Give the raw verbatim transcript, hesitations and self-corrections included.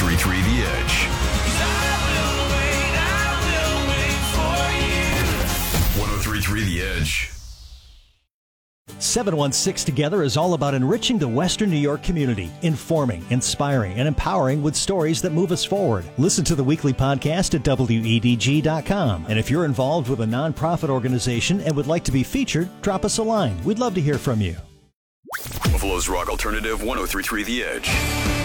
three three The Edge. ten thirty-three The Edge. seven one six Together is all about enriching the Western New York community, informing, inspiring, and empowering with stories that move us forward. Listen to the weekly podcast at W E D G dot com. And if you're involved with a nonprofit organization and would like to be featured, drop us a line. We'd love to hear from you. Buffalo's Rock Alternative, ten thirty-three The Edge.